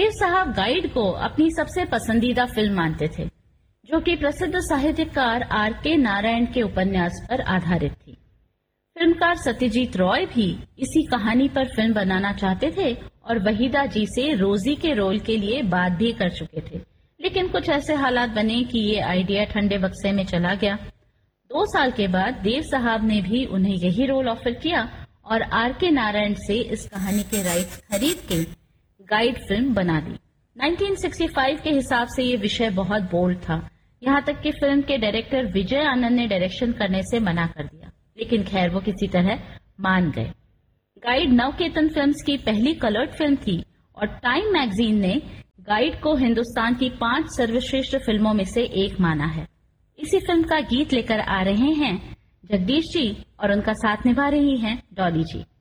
देव साहब गाइड को अपनी सबसे पसंदीदा फिल्म मानते थे, जो कि प्रसिद्ध साहित्यकार R.K. नारायण के उपन्यास पर आधारित थी। फिल्मकार सत्यजीत रॉय भी इसी कहानी पर फिल्म बनाना चाहते थे और वहीदा जी से रोजी के रोल के लिए बात भी कर चुके थे, लेकिन कुछ ऐसे हालात बने कि ये आइडिया ठंडे बक्से में चला गया। 2 साल के बाद देव साहब ने भी उन्हें यही रोल ऑफर किया और R.K. नारायण से इस कहानी के राइट्स खरीद के गाइड फिल्म बना दी। 1965 के हिसाब से ये विषय बहुत बोल्ड था, यहाँ तक कि फिल्म के डायरेक्टर विजय आनंद ने डायरेक्शन करने से मना कर दिया, लेकिन खैर वो किसी तरह मान गए। गाइड नवकेतन फिल्म्स की पहली कलर्ड फिल्म थी और टाइम मैगजीन ने गाइड को हिंदुस्तान की 5 सर्वश्रेष्ठ फिल्मों में से एक माना है। इसी फिल्म का गीत लेकर आ रहे हैं जगदीश जी और उनका साथ निभा रही हैं डॉली जी।